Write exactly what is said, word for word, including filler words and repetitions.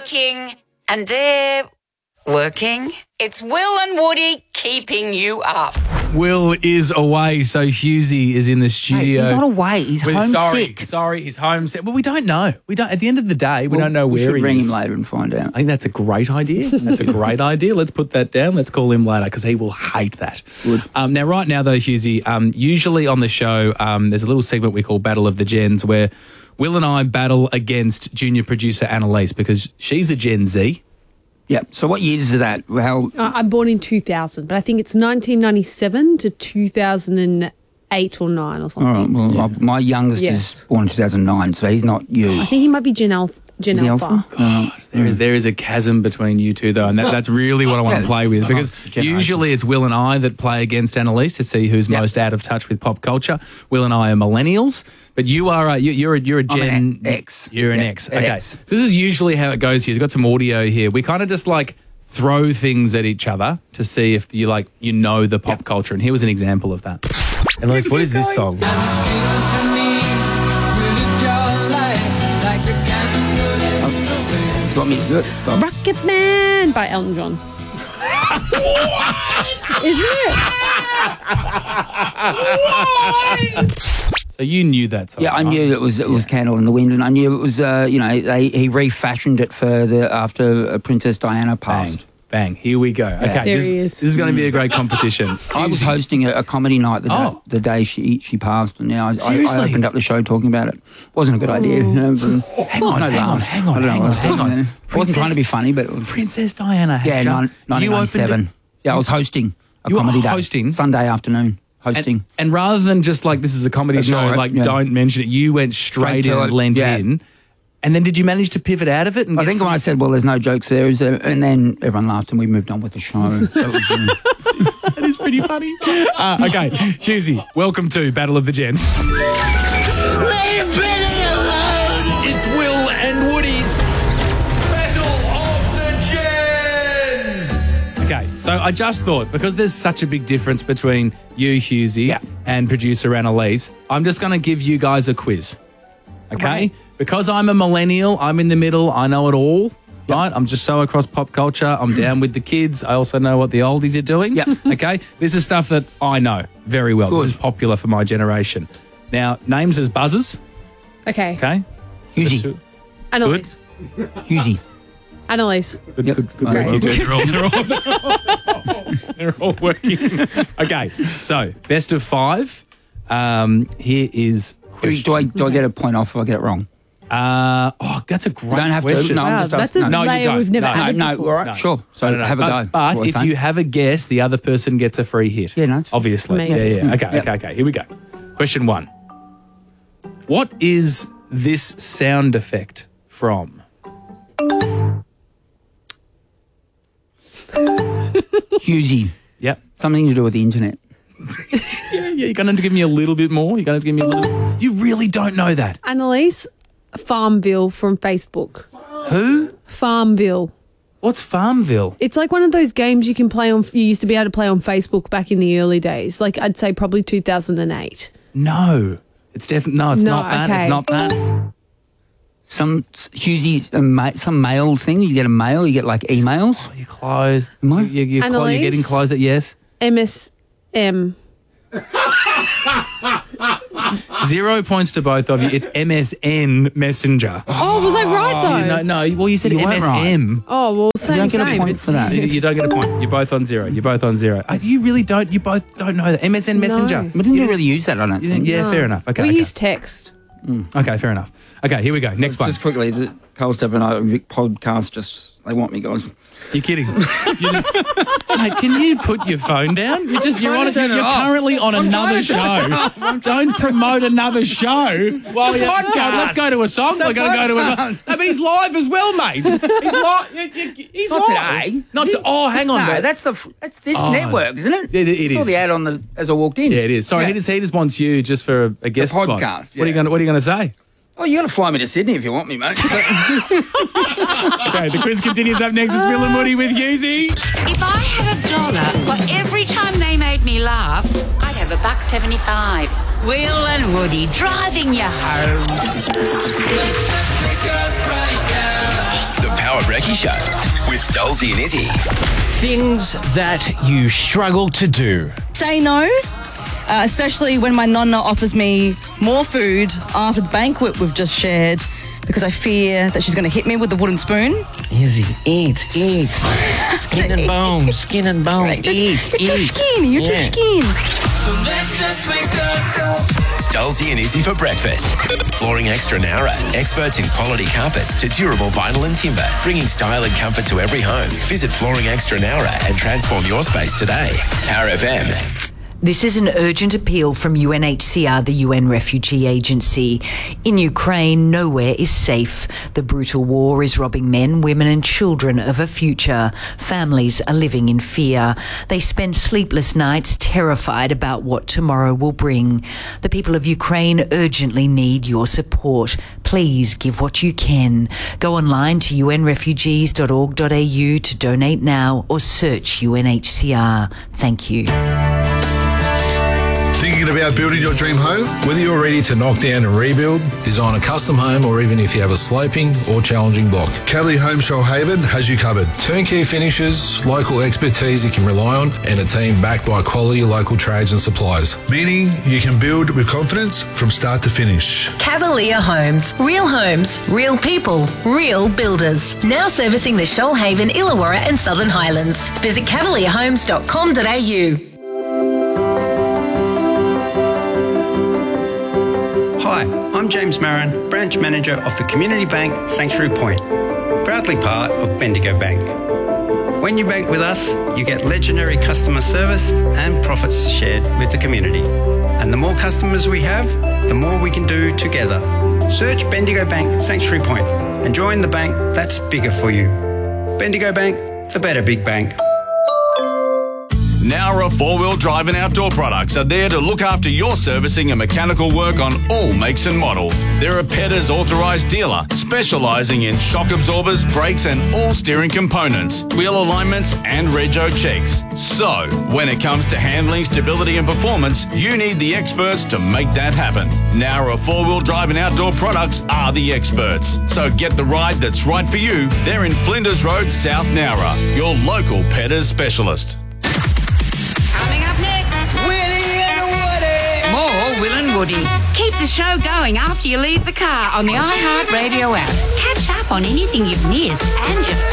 working, and they're working. It's Will and Woody keeping you up. Will is away, so Husey is in the studio. Hey, he's not away. He's We're homesick. Sorry, sorry, he's homesick. Well, we don't know. We don't. At the end of the day, we Well, don't know we where should he ring is. him later and find out. I think that's a great idea. That's a great idea. Let's put that down. Let's call him later because he will hate that. Good. Um, now, right now, though, Husey, um, usually on the show, um, there's a little segment we call Battle of the Gens where Will and I battle against junior producer Annalise because she's a Gen Z. Yeah. So what years is that? How? Uh, I'm born in two thousand, but I think it's nineteen ninety-seven to two thousand eight or nine or something. All right. Well, Yeah. my, my youngest Yes. is born in two thousand nine, so he's not you. I think he might be Gen Alpha. Gen Is he Alpha. Alpha? Uh, There is there is a chasm between you two, though, and that, that's really what I want to play with because Generation. usually it's Will and I that play against Annalise to see who's Yep. most out of touch with pop culture. Will and I are millennials, but you are a, you, you're a, you're a I'm Gen an X. You're an Yeah, X. an Okay, X. so this is usually how it goes here. You've got some audio here. We kind of just like throw things at each other to see if you like you know the pop culture. And here was an example of that. Annalise, what is this song? you want me to do it? Go on. Rocket Man by Elton John. Isn't it? So you knew that song? Yeah, I right? knew it was it was Candle in the Wind, and I knew it was uh, you know they he refashioned it for the after uh, Princess Diana Bang, passed. bang. Here we go. Okay, There this, he is. this is going to be a great competition. I was hosting a, a comedy night the day, Oh. the day she she passed, and now I, I, Seriously? I opened up the show talking about it. Wasn't a good idea. You know, but Hang there was on, no hang on, laughs. hang on, I don't know hang what on, was hang happening on. there. I wasn't trying to be Princess- funny, but it was, Princess Diana. had yeah, ju- nine- you opened nineteen ninety-seven. it- Yeah, I was hosting a You were comedy day. hosting? Sunday afternoon. Hosting. And, and rather than just like this is a comedy Ignore show, it, like yeah. don't mention it, you went straight, Straight in to and it, leant yeah. in. And then did you manage to pivot out of it? And I get think some- when I said, well, there's no jokes there, is there? And then everyone laughed and we moved on with the show. So it was, um, that is pretty funny. Uh, okay, Husey, welcome to Battle of the Gens. It's Will and Woody's Battle of the Gens. Okay, so I just thought because there's such a big difference between you, Husey, Yeah. and producer Annalise, I'm just going to give you guys a quiz. Okay? Right. Because I'm a millennial, I'm in the middle, I know it all. Right? I'm just so across pop culture. I'm down with the kids. I also know what the oldies are doing. Yep. Okay? This is stuff that I know very well. Good. This is popular for my generation. Now, names as buzzers. Okay. Okay? Husey. Annalise. Husey. Annalise. Good, Yep. good, good Okay. work, you two. They're all, they're, all, they're all working. Okay, so best of five. Um, here is Do, do, I, do I get a point off if I get it wrong? Uh, oh, that's a great You don't have question. to. No, I'm Wow, just that's asking. a No, you layer don't. we've never No, No, added no, before. all right, No. sure. So No, no, no. have a but, go. But That's what if I'm you saying. have a guess, the other person gets a free hit. Yeah, no, it's fine. Obviously. Amazing. Yeah, yeah. Okay, Yep. okay, okay. Here we go. Question one. What is this sound effect from? Husey. Yep. Something to do with the internet. Yeah, yeah. You're going to give me a little bit more. You're going to give me a little. You really don't know that. Annalise. Farmville from Facebook. Who? Farmville. What's Farmville? It's like one of those games you can play on. You used to be able to play on Facebook back in the early days. Like I'd say probably two thousand eight. No. It's definitely no. It's No, not that. It's okay. not that. Some Husey, a ma- some mail thing. You get a mail. You get like emails. You closed. Am I? You, you, you're, clo- you're Annalise? getting closer. Yes. M S M. Zero points to both of you. It's M S N Messenger. Oh, was I right though? No, no. Well, you said You weren't M S M. Oh well, same don't get a same. point It's- for that. You, you don't get a point. You're both on zero. You're both on zero. Uh, you really don't. You both don't know that M S N Messenger. No. We didn't really use that, I don't You think. think- yeah, No. fair enough. Okay. We okay. use text. Okay, fair enough. Okay, here we go. Next one. Just quickly, the Carl Steph and I Vic podcast just, they want me, guys. You're kidding. You just, mate, can you put your phone down? You're just you're trying on to you're, turn it you're off. currently on another show. Don't promote another show. While you're, podcast. Let's go to a song. We're going to go to a song. No, but he's live as well, mate. He's live. He's Not live. today. Not to, oh, hang on. No, mate. that's the f- that's this Oh. network, isn't it? It- it I saw is. the ad on the as I walked in. Yeah, it is. Sorry, Yeah. he just he just wants you just for a, a guest spot. podcast, What are you yeah. going? What are you going to say? Oh, you got to fly me to Sydney if you want me, mate. Okay, the quiz continues up next. It's Will and Woody with Husey. If I had a dollar for every time they made me laugh, I'd have a buck seventy-five. Will and Woody driving you home. The Power Recce Show with Stolzy and Izzy. Things that you struggle to do. Say no, uh, especially when my nonna offers me more food after the banquet we've just shared because I fear that she's going to hit me with the wooden spoon. Easy. Eat, eat. Skin and bones, skin and bones. Right. Eat, You're eat. too skinny, you're Yeah. too skinny. So let's just wake up. Stolzy and Izzy for breakfast. Flooring Extra Nowra. Experts in quality carpets to durable vinyl and timber. Bringing style and comfort to every home. Visit Flooring Extra Nowra and transform your space today. Power F M. This is an urgent appeal from U N H C R, the U N Refugee Agency. In Ukraine, nowhere is safe. The brutal war is robbing men, women and children of a future. Families are living in fear. They spend sleepless nights terrified about what tomorrow will bring. The people of Ukraine urgently need your support. Please give what you can. Go online to u n refugees dot org dot a u to donate now or search U N H C R. Thank you. Thinking about building your dream home? Whether you're ready to knock down and rebuild, design a custom home, or even if you have a sloping or challenging block, Cavalier Home Shoalhaven has you covered. turnkey finishes, local expertise you can rely on, and a team backed by quality local trades and suppliers. Meaning you can build with confidence from start to finish. Cavalier Homes. Real homes, real people, real builders. Now servicing the Shoalhaven, Illawarra and Southern Highlands. Visit cavalier homes dot com dot a u. Hi, I'm James Marin, Branch Manager of the Community Bank Sanctuary Point, proudly part of Bendigo Bank. When you bank with us, you get legendary customer service and profits shared with the community. And the more customers we have, the more we can do together. Search Bendigo Bank Sanctuary Point and join the bank that's bigger for you. Bendigo Bank, the better big bank. Nowra four-wheel drive and outdoor products are there to look after your servicing and mechanical work on all makes and models. They're a Petters authorised dealer, specialising in shock absorbers, brakes and all steering components, wheel alignments and rego checks. So, when it comes to handling, stability and performance, you need the experts to make that happen. Nowra four-wheel drive and outdoor products are the experts. So get the ride that's right for you. They're in Flinders Road, South Nowra, your local Petters specialist. Coming up next, Willie and Woody. more Will and Woody. Keep the show going after you leave the car on the iHeartRadio app. Catch up on anything you've missed and your